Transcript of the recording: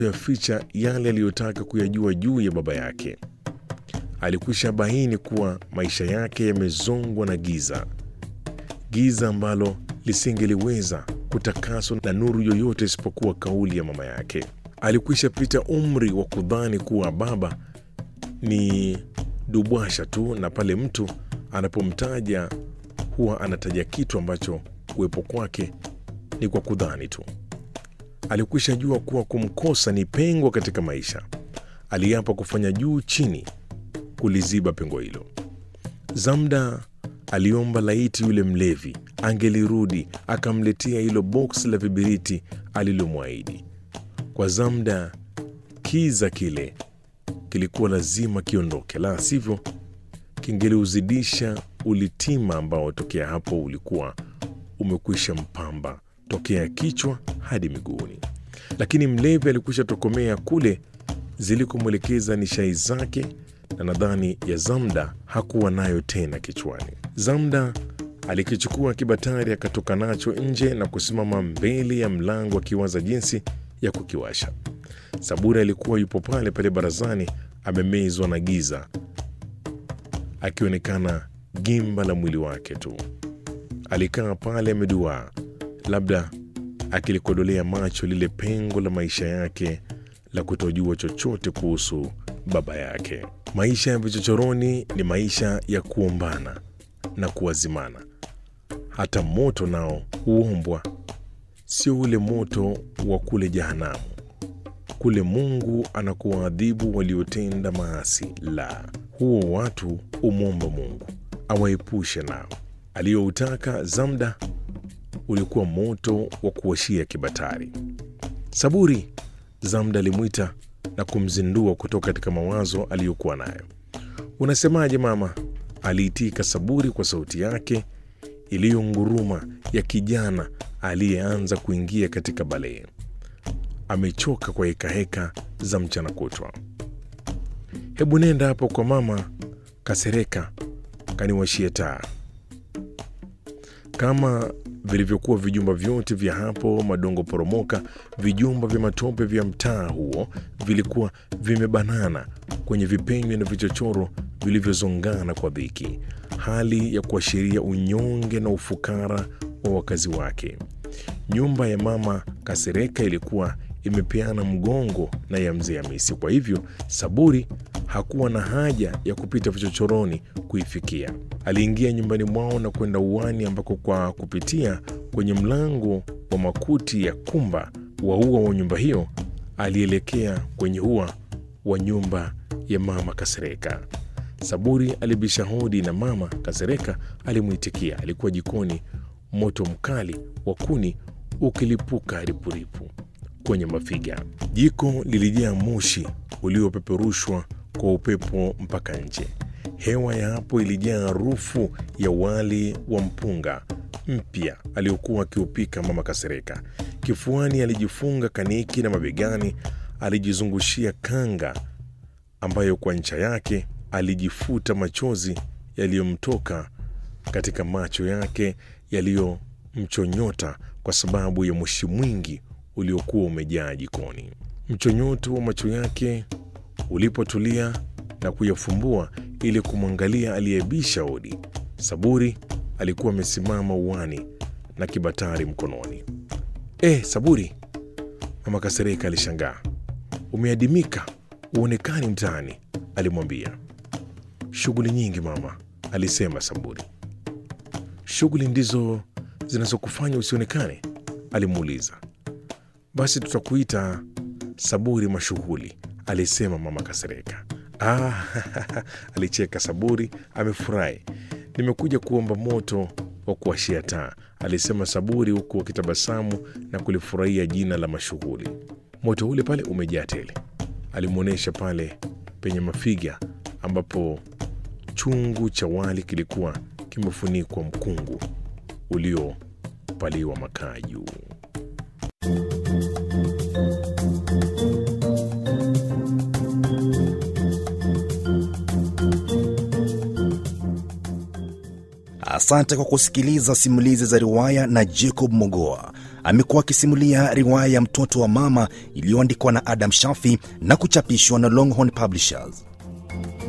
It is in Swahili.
kuyaficha yale aliyotaka kuyajua juu ya baba yake. Alikwisha baini kuwa maisha yake yamezongwa na giza ambalo lisingeliweza kutakaswa na nuru yoyote isipokuwa kauli ya mama yake. Alikwisha pita umri wa kudhani kuwa baba ni dubwasha tu, na pale mtu anapomtaja huwa anataja kitu ambacho kuwepo kwake ni kwa kudhani tu. Alikwisha jua kuwa kumkosa ni pengo katika maisha. Aliapa kufanya juu chini kuliziba pengo hilo. Zamda aliomba laiti yule mlevi angelirudi akamletea hilo boksi la vibiriti alilomwahidi. Kwa Zamda, kiza kile kilikuwa lazima kiondoke, la sivyo kingeliuzidisha ulitima ambao tokea hapo ulikuwa umekwisha mpamba tokea kichwa hadi miguuni. Lakini mlevi alikwisha tokomea kule zilikomwelekeza nishai zake, na nadhani ya Zamda hakuwa nayo tena kichwani. Zamda alikichukua kibatari akatoka nacho nje na kusimama mbele ya mlango akiwaza jinsi ya kukiwasha. Saburi alikuwa yupo pale pale barazani, amemezwa na giza, akionekana gimba la mwili wake tu. Alikaa pale ameduaa, labda akilikodolea macho lile pengo la maisha yake la kutojua chochote kuhusu baba yake. Maisha ya vichochoroni ni maisha ya kuombana na kuwazimana. Hata moto nao huombwa, sio ule moto wa kule jahanamu, kule Mungu anakuwaadhibu waliotenda maasi. La, huo watu umwomba Mungu awaepushe nao. Aliyoutaka Zamda ulikuwa moto wa kuwashia kibatari. Saburi, Zamda alimwita na kumzindua kutoka katika mawazo aliyokuwa nayo. Unasemaje mama? Aliitika Saburi kwa sauti yake iliyonguruma ya kijana aliyeanza kuingia katika balee. Amechoka kwa hekaheka za mchana kutwa. Hebu nenda hapo kwa mama Kasereka kaniwashie taa. Kama vilivyokuwa vijumba vyote vya hapo Madongo Poromoka, vijumba vya matope vya mtaa huo vilikuwa vimebanana kwenye vipenyo na vichochoro vilivyozongana kwa dhiki, hali ya kuashiria unyonge na ufukara wa wakazi wake. Nyumba ya mama Kasereka ilikuwa imepeana mgongo na ya mzee Hamisi, kwa hivyo Saburi hakuwa na haja ya kupita vichochoroni kuifikia. Aliingia nyumbani mwao na kwenda uani, ambako kwa kupitia kwenye mlango wa makuti ya kumba wa ua wa nyumba hiyo alielekea kwenye ua wa nyumba ya mama Kasereka. Saburi alibisha hodi na mama Kasereka alimwitikia. Alikuwa jikoni, moto mkali wa kuni ukilipuka ripuripu kwenye mafiga. Jiko lilijaa moshi uliopeperushwa kwa upepo mpaka nje. Hewa ya hapo ilijaa harufu ya wali wa mpunga mpya aliokuwa akiupika mama Kasereka. Kifuani alijifunga kaniki na mabegani alijizungushia kanga ambayo kwa ncha yake alijifuta machozi yaliyomtoka katika macho yake yaliyomchonyota kwa sababu ya moshi mwingi uliokuwa umejaa jikoni. Mchonyoto wa macho yake ulipotulia na kuyafumbua ili kumwangalia aliyebisha hodi, Saburi alikuwa amesimama uani na kibatari mkononi. Saburi, mama Kasereka alishangaa. Umeadimika, uonekani mtaani, alimwambia. Shughuli nyingi mama, alisema Saburi. Shughuli ndizo zinazokufanya usionekane? Alimuuliza. Basi tutakuita Saburi mashughuli, alisema mama Kasereka. Alicheka Saburi, amefurahi. Nimekuja kuomba moto wa kuwashia taa, alisema Saburi huku akitabasamu na kulifurahia jina la mashughuli. Moto ule pale umejaa tele, alimuonesha pale penye mafiga ambapo chungu cha wali kilikuwa kimefunikwa mkungu uliopaliwa makaa juu. Asante kwa kusikiliza simulizi za riwaya na Jacob Mogoa. amekuwa akisimulia riwaya ya Mtoto wa Mama iliyoandikwa na Adam Shafi na kuchapishwa na Longhorn Publishers.